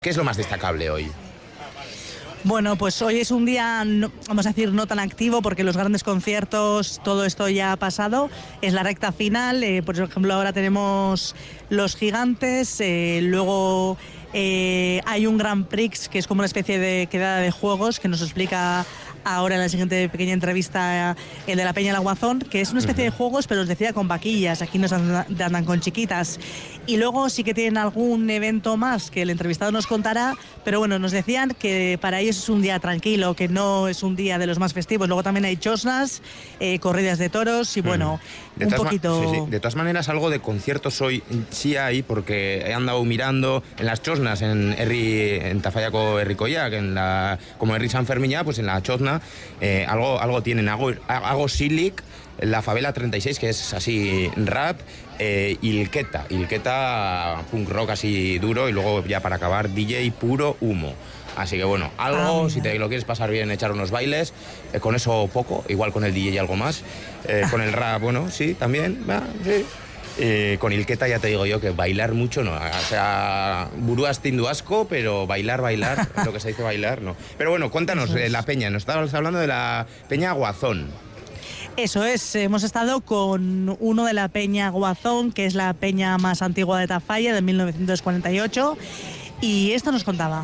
¿Qué es lo más destacable hoy? Bueno, pues hoy es un día, vamos a decir, no tan activo porque los grandes conciertos, todo esto ya ha pasado. Es la recta final, por ejemplo, ahora tenemos Los Gigantes, luego hay un Grand Prix que es como una especie de quedada de juegos que nos explica ahora en la siguiente pequeña entrevista el de la Peña del Aguazón, que es una especie de juegos, pero os decía con vaquillas, aquí nos andan con chiquitas. Y luego sí que tienen algún evento más que el entrevistado nos contará, pero bueno, nos decían que para ellos es un día tranquilo, que no es un día de los más festivos. Luego también hay chosnas, corridas de toros y bueno, un poquito... Sí. De todas maneras, algo de conciertos hoy sí hay, porque he andado mirando en las chosnas, en Tafallako Herrikoiak, como Herri San Fermiña, pues en la chosna algo tienen, algo Silik, la Favela 36, que es así rap, Ilketa punk rock así duro, y luego ya para acabar DJ puro humo. Así que bueno, algo, si te lo quieres pasar bien, echar unos bailes, con eso poco, igual con el DJ y algo más, con el rap, bueno, sí, también, sí. Con Ilketa ya te digo yo que bailar mucho no, o sea, buruaz tindu asko, pero bailar, lo que se dice bailar, no. Pero bueno, cuéntanos, la peña, nos estabas hablando de la Peña Aguazón. Eso es, hemos estado con uno de la Peña Aguazón, que es la peña más antigua de Tafalla, de 1948, y esto nos contaba.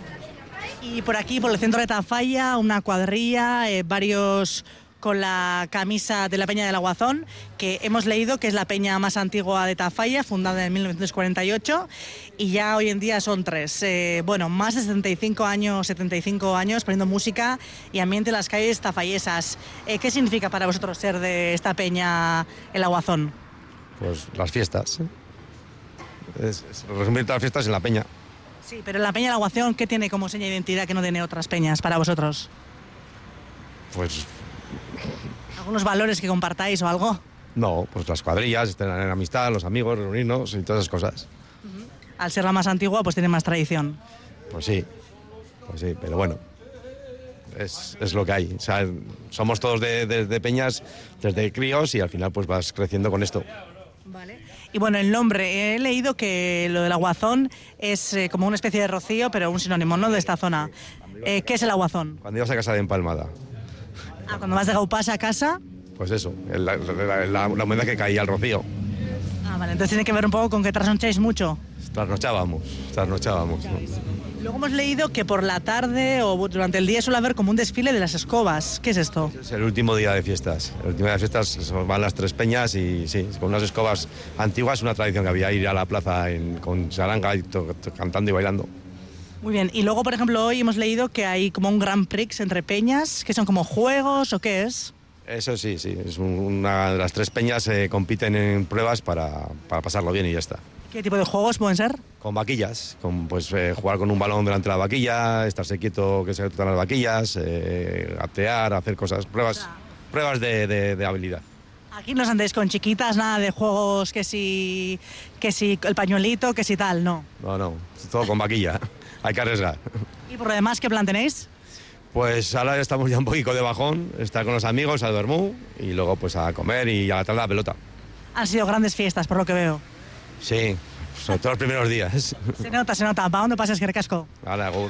Y por aquí, por el centro de Tafalla, una cuadrilla, varios con la camisa de la Peña del Aguazón, que hemos leído que es la peña más antigua de Tafalla, fundada en 1948, y ya hoy en día son 3. Bueno, más de 75 años poniendo música y ambiente en las calles tafallesas. ¿Qué significa para vosotros ser de esta peña el Aguazón? Pues las fiestas. Resumir todas las fiestas en la peña. Sí, pero en la Peña del Aguazón, ¿qué tiene como seña de identidad que no tiene otras peñas para vosotros? Pues... ¿algunos valores que compartáis o algo? No, pues las cuadrillas, estar en amistad, los amigos, reunirnos y todas esas cosas. Al ser la más antigua, pues tiene más tradición. Pues sí, pero bueno, es lo que hay. O sea, somos todos de peñas desde críos y al final pues vas creciendo con esto. Vale. Y bueno, el nombre, he leído que lo del Aguazón es como una especie de rocío, pero un sinónimo, ¿no?, de esta zona. ¿Qué es el Aguazón? Cuando ibas a casa de Empalmada. Cuando vas de Gaupasa a casa. Pues eso, la humedad que caía al rocío. Vale, entonces tiene que ver un poco con que trasnocháis mucho. Trasnochábamos. Luego hemos leído que por la tarde o durante el día suele haber como un desfile de las escobas. ¿Qué es esto? Es el último día de fiestas. El último día de fiestas van las 3 peñas y sí, con unas escobas antiguas, una tradición que había, ir a la plaza con charanga y cantando y bailando. Muy bien, y luego, por ejemplo, hoy hemos leído que hay como un Grand Prix entre peñas, que son como juegos o qué es. Eso sí, es una de las 3 peñas compiten en pruebas para pasarlo bien y ya está. ¿Qué tipo de juegos pueden ser? Con vaquillas, jugar con un balón delante de la vaquilla, estarse quieto que se tocan las vaquillas, atear, hacer cosas, pruebas de habilidad. Aquí no os andáis con chiquitas, nada de juegos que si el pañuelito, que si tal, no. No, todo con vaquilla, hay que arriesgar. ¿Y por lo demás qué plan tenéis? Pues ahora estamos ya un poquito de bajón, estar con los amigos, a dormir y luego pues a comer y a la tarde a la pelota. Han sido grandes fiestas, por lo que veo. Sí, sobre todo los primeros días. Se nota. ¿Para dónde pasas, Eskerrik-asko? Ahora, agur.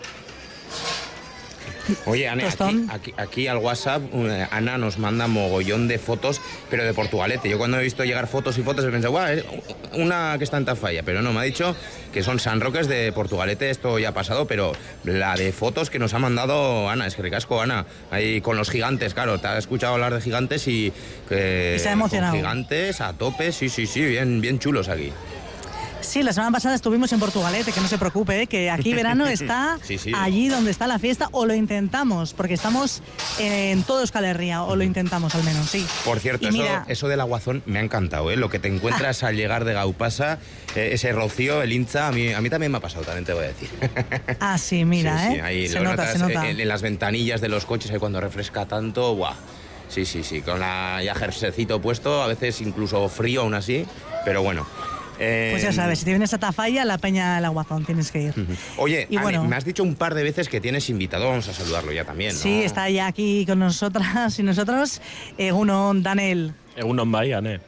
Oye, Ana, aquí al WhatsApp Ana nos manda mogollón de fotos, pero de Portugalete. Yo cuando he visto llegar fotos he pensado, guau, es una que está en Tafalla, pero no, me ha dicho que son San Roques de Portugalete, esto ya ha pasado, pero la de fotos que nos ha mandado Ana, Eskerrik-asko, Ana, ahí con los gigantes, claro, te has escuchado hablar de gigantes y se ha emocionado. Gigantes a tope, sí, bien chulos aquí. Sí, la semana pasada estuvimos en Portugalete, que no se preocupe, que aquí verano está allí donde está la fiesta, o lo intentamos, porque estamos en todo Euskal Herria, o lo intentamos al menos, sí. Por cierto, eso del Aguazón me ha encantado, lo que te encuentras al llegar de Gaupasa, ese rocío, el hincha, a mí también me ha pasado, también te voy a decir. Sí, mira, sí, ahí se nota. En las ventanillas de los coches, ahí cuando refresca tanto, guau. Sí, con ya jerseycito puesto, a veces incluso frío aún así, pero bueno. Pues ya sabes, si te vienes a Tafalla, la Peña del Aguazón, tienes que ir. Oye, bueno, me has dicho un par de veces que tienes invitado, vamos a saludarlo ya también, ¿no? Sí, está ya aquí con nosotras y nosotros, Egunon, Daniel. Egunon bai, Ane.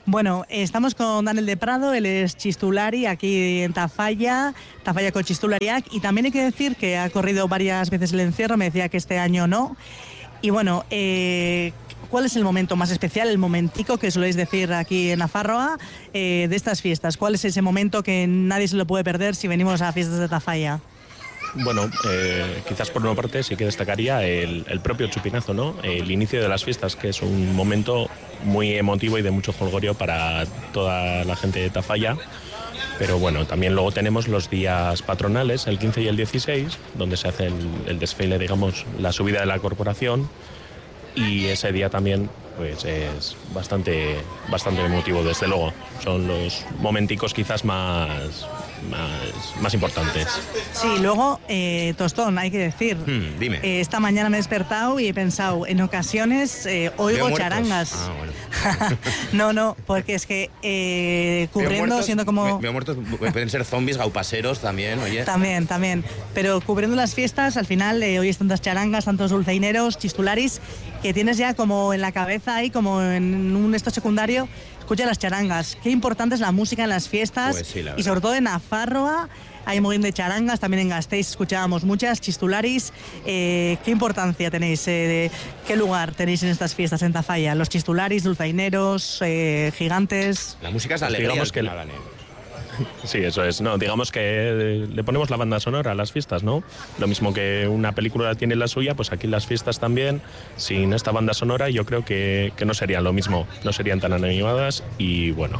Bueno, estamos con Daniel de Prado, él es chistulari aquí en Tafalla con Chistulariac, y también hay que decir que ha corrido varias veces el encierro, me decía que este año no. Y bueno, ¿cuál es el momento más especial, el momentico que soléis decir aquí en Nafarroa de estas fiestas? ¿Cuál es ese momento que nadie se lo puede perder si venimos a fiestas de Tafalla? Bueno, quizás por una parte sí que destacaría el propio chupinazo, ¿no? El inicio de las fiestas, que es un momento muy emotivo y de mucho jolgorio para toda la gente de Tafalla. Pero bueno, también luego tenemos los días patronales, el 15 y el 16, donde se hace el desfile, digamos, la subida de la corporación. Y ese día también pues es bastante emotivo, desde luego. Son los momenticos quizás más importantes. Sí, luego, Tostón, hay que decir. Dime. Esta mañana me he despertado y he pensado, en ocasiones oigo charangas. Ah, bueno. No, porque es que cubriendo, siendo como... Veo muertos, pueden ser zombies, gaupaseros también, oye. También. Pero cubriendo las fiestas, al final oyes tantas charangas, tantos dulceineros, chistularis, que tienes ya como en la cabeza ahí, como en un esto secundario, escucha las charangas. Qué importante es la música en las fiestas, pues sí, y sobre todo en Nafarroa hay un montón de charangas, también en Gasteiz escuchábamos muchas, chistularis. ¿Qué importancia tenéis, qué lugar tenéis en estas fiestas en Tafalla? Los chistularis, dulzaineros, gigantes... La música es alegría, digamos que sí, eso es. No, digamos que le ponemos la banda sonora a las fiestas, ¿no? Lo mismo que una película tiene la suya, pues aquí las fiestas también, sin esta banda sonora, yo creo que no serían lo mismo, no serían tan animadas y bueno,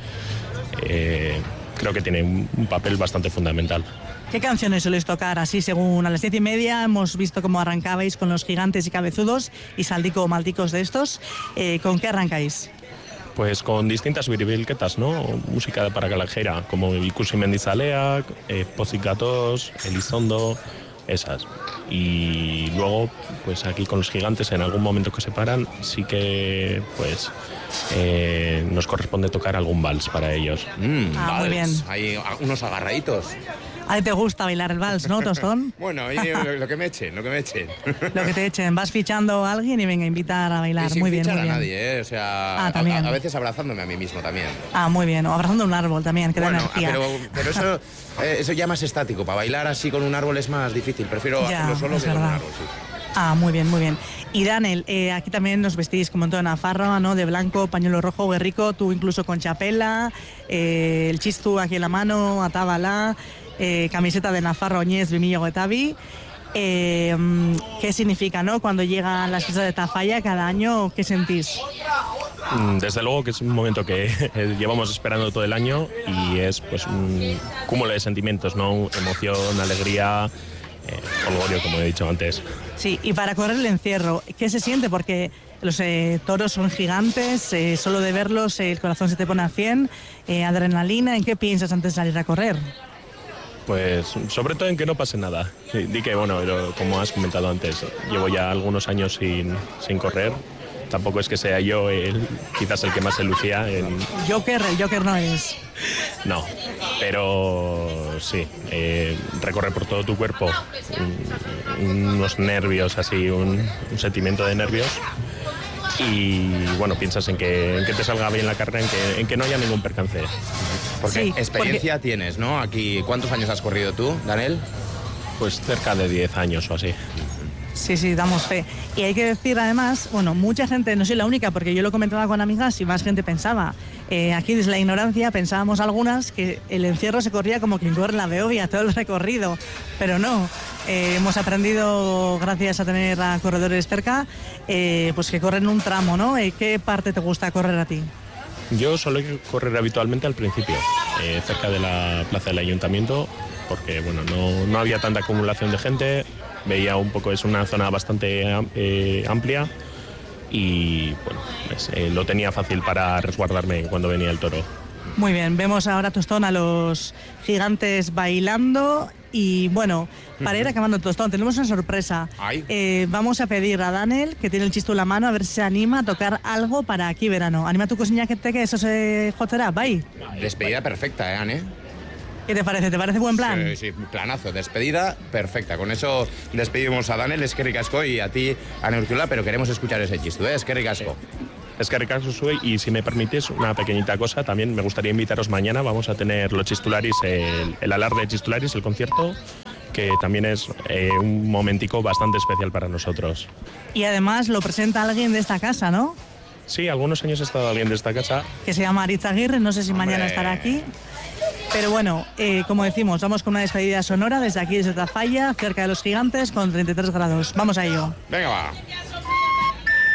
creo que tiene un papel bastante fundamental. ¿Qué canciones soléis tocar? Así, según a las 10:30 hemos visto cómo arrancabais con los gigantes y cabezudos y saldico maldicos de estos. ¿Con qué arrancáis? Pues con distintas biribilquetas, ¿no? Música para calajera, como Ikusi Mendizaleak, Pozik Gatoz, Elizondo, esas. Y luego, pues aquí con los gigantes, en algún momento que se paran, sí que pues nos corresponde tocar algún vals para ellos. Vals. Muy bien. Hay unos agarraditos. A ti te gusta bailar el vals, ¿no, Tostón? Bueno, lo que me echen. Lo que te echen. Vas fichando a alguien y venga a invitar a bailar. Sin muy bien, fichar muy bien. a nadie, o sea, a veces abrazándome a mí mismo también. Muy bien. O abrazando un árbol también, que da energía. Pero eso ya más estático. Para bailar así con un árbol es más difícil. Prefiero hacerlo solo que con un árbol, sí. Muy bien. Y Daniel, aquí también nos vestís como en toda Nafarroa, ¿no? De blanco, pañuelo rojo, guerrico, tú incluso con chapela, el chistu aquí en la mano, atábala, camiseta de Nafarroa Oñez, Bimillo Goetavi. ¿Qué significa, no? Cuando llegan las fiestas de Tafalla cada año, ¿qué sentís? Desde luego que es un momento que llevamos esperando todo el año y es pues un cúmulo de sentimientos, ¿no? Emoción, alegría, jolgorio, como he dicho antes. Sí, y para correr el encierro, ¿qué se siente? Porque los toros son gigantes, solo de verlos el corazón se te pone a 100, adrenalina. ¿En qué piensas antes de salir a correr? Pues sobre todo en que no pase nada. Di que, bueno, como has comentado antes, llevo ya algunos años sin correr. Tampoco es que sea yo quizás el que más se lucía. El Joker no es. No, pero sí, recorre por todo tu cuerpo unos nervios así, un sentimiento de nervios. Y bueno, piensas en que te salga bien la carrera, en que no haya ningún percance. Porque sí, experiencia tienes, ¿no? Aquí, ¿cuántos años has corrido tú, Daniel? Pues cerca de 10 años o así. Sí, damos fe. Y hay que decir además, bueno, mucha gente, no soy la única, porque yo lo comentaba con amigas y más gente pensaba, aquí desde la ignorancia pensábamos algunas que el encierro se corría como quien corre la Beovia, todo el recorrido, pero no. Hemos aprendido, gracias a tener a corredores cerca, pues que corren un tramo, ¿no? ¿Qué parte te gusta correr a ti? Yo suelo correr habitualmente al principio, cerca de la plaza del ayuntamiento, porque bueno, no había tanta acumulación de gente. Veía un poco, es una zona bastante amplia y bueno, pues, lo tenía fácil para resguardarme cuando venía el toro. Muy bien, vemos ahora, Tostón, a los gigantes bailando y bueno, para ir acabando, Tostón, tenemos una sorpresa. Vamos a pedir a Daniel, que tiene el chistu en la mano, a ver si se anima a tocar algo para aquí verano. Anima tu cosiña que eso se joderá, bye. Despedida perfecta, Anne. ¿Qué te parece? ¿Te parece buen plan? Sí, planazo, despedida perfecta. Con eso despedimos a Daniel, eskerrik asko, y a ti, Anne Urkiola, pero queremos escuchar ese chistu, eskerrik asko. Eskerrik asko zuei, y si me permitís una pequeñita cosa, también me gustaría invitaros mañana, vamos a tener los Chistularis, el alarde de Chistularis, el concierto, que también es un momentico bastante especial para nosotros. Y además lo presenta alguien de esta casa, ¿no? Sí, algunos años ha estado alguien de esta casa. Que se llama Aritz Aguirre, no sé si mañana ¡Hombre! estará aquí. Pero bueno, como decimos, vamos con una despedida sonora desde aquí, desde Tafalla, cerca de los Gigantes, con 33 grados. Vamos a ello. Venga, va.